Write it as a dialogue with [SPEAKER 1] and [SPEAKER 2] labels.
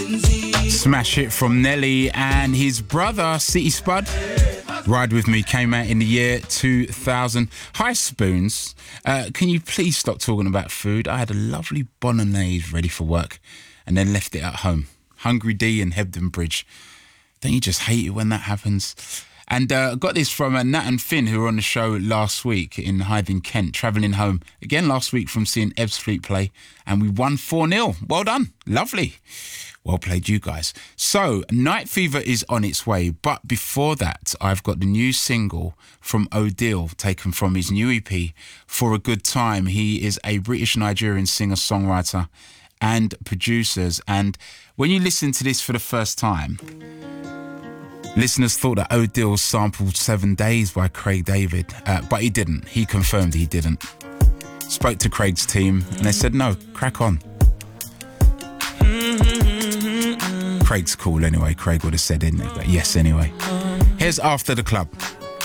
[SPEAKER 1] Smash It from Nelly and his brother City Spud. Ride With Me came out in the year 2000. Hi Spoons, can you please stop talking about food? I had a lovely bolognese ready for work and then left it at home. Hungry D and Hebden Bridge. Don't you just hate it when that happens? And got this from Nat and Finn, who were on the show last week in Hythe in Kent, travelling home again last week from seeing Ebbsfleet play, and we won 4-0. Well done. Lovely. Well played, you guys. So, Night Fever is on its way, but before that, I've got the new single from Odile, taken from his new EP, For a Good Time. He is a British-Nigerian singer-songwriter and producers, and when you listen to this for the first time, listeners thought that Odile sampled 7 Days by Craig David, but he didn't. He confirmed he didn't. Spoke to Craig's team, and they said, no, crack on. Craig's cool anyway. Craig would have said, but yes, anyway. Here's After the Club.